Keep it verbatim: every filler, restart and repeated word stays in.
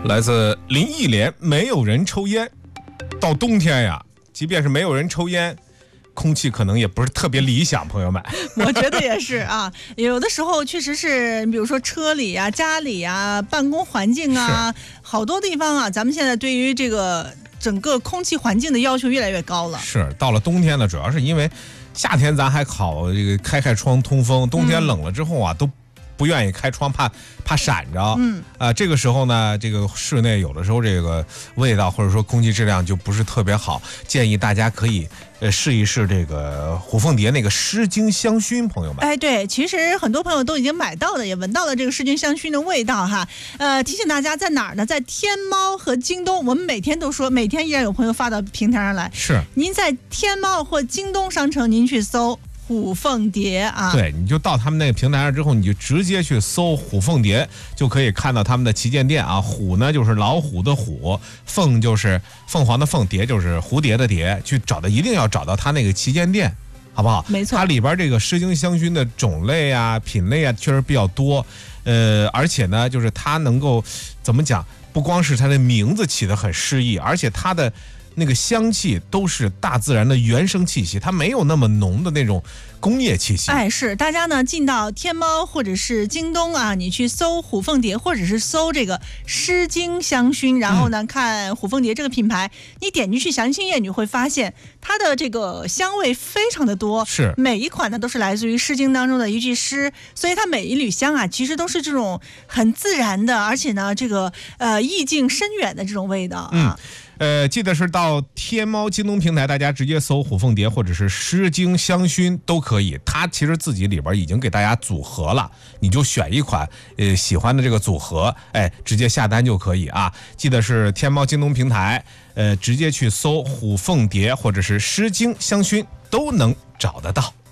来自林忆莲，没有人抽烟。到冬天呀，即便是没有人抽烟，空气可能也不是特别理想，朋友们。 我觉得也是啊，有的时候确实是，比如说车里啊、家里啊、办公环境啊，好多地方啊，咱们现在对于这个整个空气环境的要求越来越高了。 是，到了冬天呢，主要是因为夏天咱还好这个开开窗通风，冬天冷了之后啊，嗯、都不愿意开窗，怕怕闪着。嗯，啊、呃，这个时候呢，这个室内有的时候这个味道或者说空气质量就不是特别好，建议大家可以呃试一试这个虎凤蝶那个湿精香薰，朋友们。 哎，对，其实很多朋友都已经买到了，也闻到了这个湿精香薰的味道哈。呃，提醒大家在哪儿呢？在天猫和京东，我们每天都说，每天依然有朋友发到平台上来。 是， 您在天猫或京东商城，您去搜虎凤蝶啊， 对，你就到他们那个平台上之后，你就直接去搜虎凤蝶，就可以看到他们的旗舰店啊。虎呢就是老虎的虎，凤就是凤凰的凤，蝶就是蝴蝶的蝶，去找的一定要找到他那个旗舰店，好不好？ 没错， 它里边这个湿精香薰的种类啊、品类啊，确实比较多。呃，而且呢，就是它能够怎么讲？不光是它的名字起得很诗意，而且它的那个香气都是大自然的原生气息，它没有那么浓的那种工业气息。 哎，是，大家呢进到天猫或者是京东啊，你去搜虎凤蝶，或者是搜这个湿精香薰，然后呢、嗯、看虎凤蝶这个品牌，你点进去详情页，你会发现它的这个香味非常的多， 是每一款呢都是来自于诗经当中的一句诗，所以它每一缕香啊，其实都是这种很自然的，而且呢这个呃意境深远的这种味道啊。 嗯呃，记得是到天猫、京东平台，大家直接搜虎凤蝶或者是湿精香薰都可以。它其实自己里边已经给大家组合了，你就选一款呃喜欢的这个组合，哎，直接下单就可以啊。记得是天猫、京东平台，呃，直接去搜虎凤蝶或者是湿精香薰都能找得到。